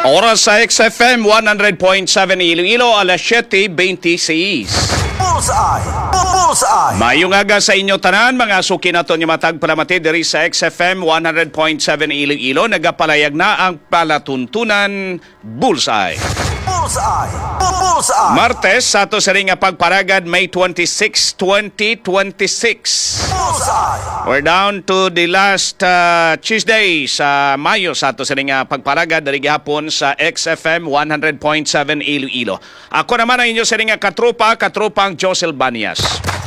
Oras sa XFM 100.7 Iloilo, alas 7:26. Bullseye! Bullseye! Mayong aga sa inyo tanan, mga suki nato ni matag palamati diri sa XFM 100.7 Iloilo. Nagapalayag na ang palatuntunan Bullseye. Bullseye! Bullseye! Martes, sa ato sa ring pagparagad, May 26, 2026. Bullseye! We're down to the last Tuesday sa Mayo sa ato sa ring pagparagad dari gihapon sa XFM 100.7 Iloilo. Ako naman ang inyo sa ring katropang Josel Banias.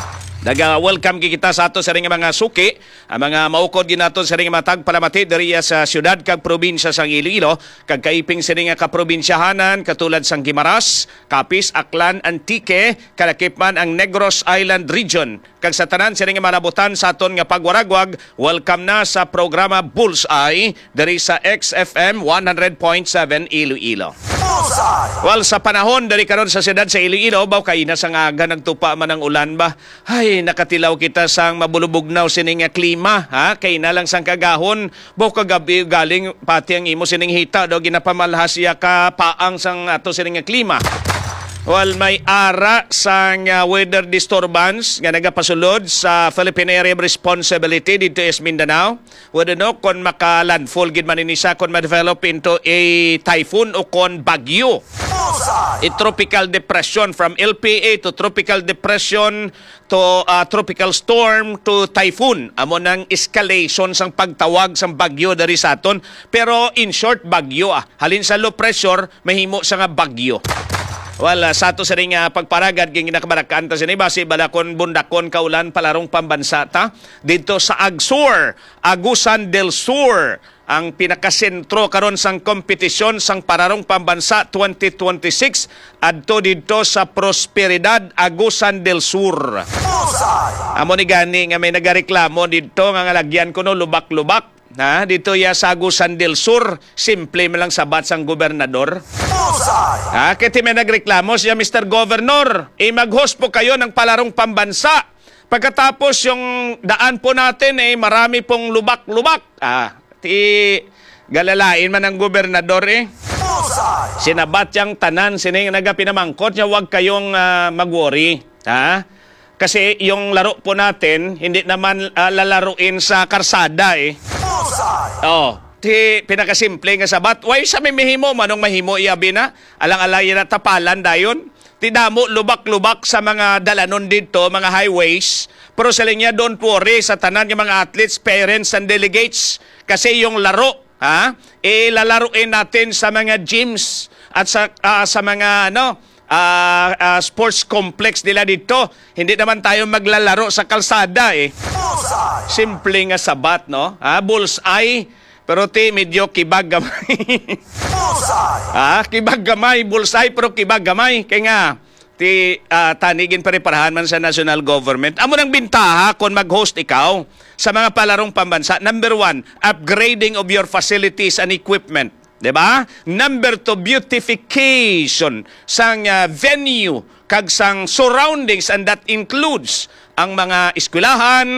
Welcome kita sa ato sa ring mga suki, ang mga maukod ginaton sa ring matag palamati diri sa syudad kag probinsya sang Iloilo, kag kaiping sa ring kaprobinsyahanan katulad sang Guimaras, Capiz, Aklan, Antique, kalakip man ang Negros Island region. Kag sa tanan sa ring malabutan sa aton nga pagwaragwag, welcome na sa programa Bullseye diri sa XFM 100.7 Iloilo. Well, sa panahon dari karon sa siyudad sa Iloilo, baw kay na sang aga nagtupa man ang ulan ba? Ay, nakatilaw kita sang mabulubugnaw sining nga klima, ha? Kay na lang sang kagahon, baw kagabi galing pati ang imo sining hita daw ginapamalhasya ka paang sang ato sining nga klima. Well, may ara sang weather disturbance nga nagapasulod sa Philippine Area of Responsibility dito sa Mindanao. Wala no kon maka-landfall gid man ini sa kon ma-develop into a typhoon o kon bagyo. A tropical depression, from LPA to tropical depression to tropical storm to typhoon. Amo nang escalation sang pagtawag sang bagyo dari sa aton. Pero in short, bagyo halin sa low pressure, mahimo sa nga bagyo. Well, sa ato sa ring pagparagad ging ginakabarakan ta sini base balakon bundakon kaulan palarong pambansa ta dito sa Agsur, Agusan del Sur, ang pinakasentro karon sang kompetisyon sang pararong pambansa 2026 adto dito sa Prosperidad, Agusan del Sur. Amo ni gani nga may nagareklamo dito nga lagyan ko no lubak-lubak. Dito ya sa Agusan del Sur, simple man lang sabat sang gobernador. Kaya may nagreklamo siya, Mr. Governor, mag-host po kayo ng palarong pambansa. Pagkatapos yung daan po natin, marami pong lubak-lubak. Galalain man ang gobernador Sinabat yang tanan, sining nagapinamangkot niya, huwag kayong mag-worry. Kasi yung laro po natin, hindi naman lalaruin sa karsada pinakasimple nga sabat. Why sa may mahimo manong mahimo iabi na? Alang-alay na tapalan dayon. Tidamo lubak-lubak sa mga dalanon dito, mga highways. Pero sa linya, don't worry sa tanan ng mga athletes, parents, and delegates. Kasi yung laro, lalaruin natin sa mga gyms at sa mga sports complex nila dito. Hindi naman tayo maglalaro sa kalsada Simple nga sabat, no? Bullseye, pero medyo kibag gamay. Kibag gamay, bullseye, pero kibag gamay. Kaya nga, tanigin pareparahan man sa national government. Amo nang bintaha kung mag-host ikaw sa mga palarong pambansa. Number 1, upgrading of your facilities and equipment. Diba? Number 2, beautification sang venue kag sang surroundings, and that includes ang mga eskwelahan,